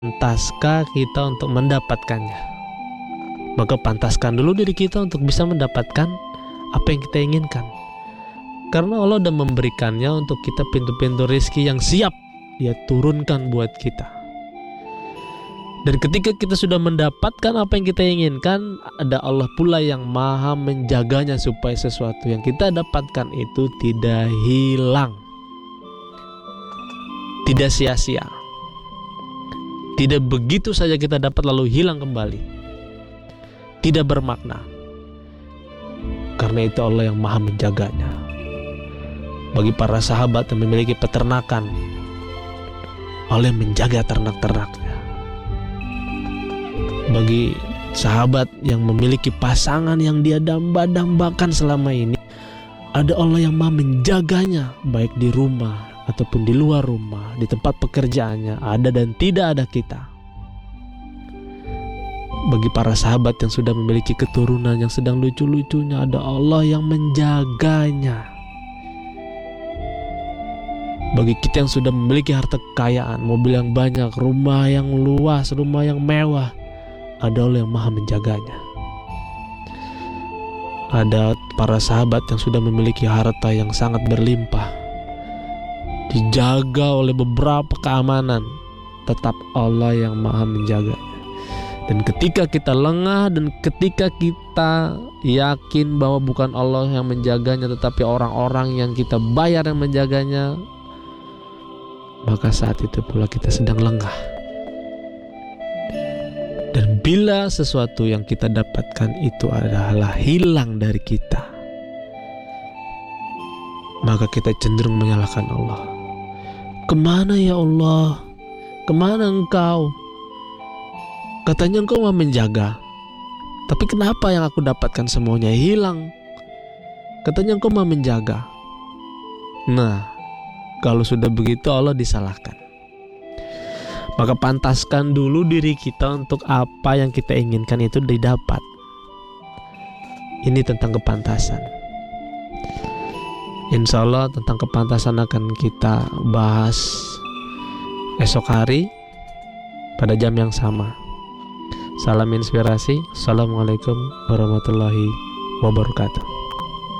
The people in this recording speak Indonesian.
pantaskah kita untuk mendapatkannya? Maka pantaskan dulu diri kita untuk bisa mendapatkan apa yang kita inginkan. Karena Allah sudah memberikannya untuk kita pintu-pintu rezeki yang siap Dia turunkan buat kita. Dan ketika kita sudah mendapatkan apa yang kita inginkan, ada Allah pula yang maha menjaganya supaya sesuatu yang kita dapatkan itu tidak hilang, tidak sia-sia, tidak begitu saja kita dapat lalu hilang kembali, tidak bermakna. Karena itu Allah yang maha menjaganya. Bagi para sahabat yang memiliki peternakan, Allah menjaga ternak-ternaknya. Bagi sahabat yang memiliki pasangan yang dia damba-dambakan selama ini, ada Allah yang maha menjaganya, baik di rumah ataupun di luar rumah, di tempat pekerjaannya, ada dan tidak ada kita. Bagi para sahabat yang sudah memiliki keturunan yang sedang lucu-lucunya, ada Allah yang menjaganya. Bagi kita yang sudah memiliki harta kekayaan, mobil yang banyak, rumah yang luas, rumah yang mewah, ada Allah yang maha menjaganya. Ada para sahabat yang sudah memiliki harta yang sangat berlimpah, dijaga oleh beberapa keamanan, tetap Allah yang maha menjaganya. Dan ketika kita lengah dan ketika kita yakin bahwa bukan Allah yang menjaganya tetapi orang-orang yang kita bayar yang menjaganya, maka saat itu pula kita sedang lengah. Dan bila sesuatu yang kita dapatkan itu adalah hilang dari kita, maka kita cenderung menyalahkan Allah. Kemana ya Allah? Kemana engkau? Katanya engkau mau menjaga, tapi kenapa yang aku dapatkan semuanya hilang? Katanya engkau mau menjaga. Nah, kalau sudah begitu Allah disalahkan. Maka pantaskan dulu diri kita untuk apa yang kita inginkan itu didapat. Ini tentang kepantasan. Insya Allah tentang kepantasan akan kita bahas esok hari pada jam yang sama. Salam inspirasi. Assalamualaikum warahmatullahi wabarakatuh.